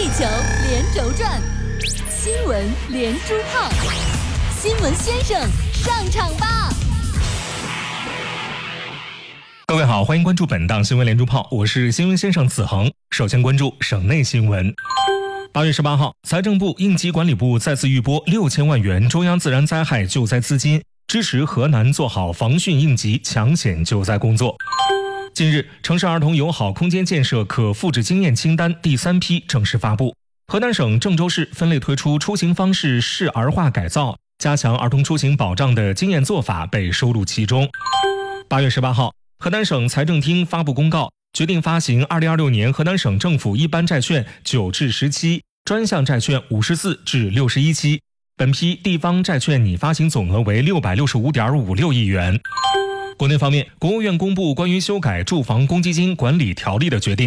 球连轴转，新闻连珠炮，新闻先生上场吧！ 各位好，欢迎关注本档新闻连珠炮，我是新闻先生子恒。首先关注省内新闻。8月18号，财政部、应急管理部再次预拨6000万元中央自然灾害救灾资金，支持河南做好防汛应急抢险救灾工作。近日，城市儿童友好空间建设可复制经验清单第3批正式发布。河南省郑州市分类推出出行方式适儿化改造，加强儿童出行保障的经验做法被收录其中。8月18号，河南省财政厅发布公告，决定发行2026年河南省政府一般债券9至10期，专项债券54至61期。本批地方债券拟发行总额为665.56亿元。国内方面，国务院公布关于修改住房公积金管理条例的决定，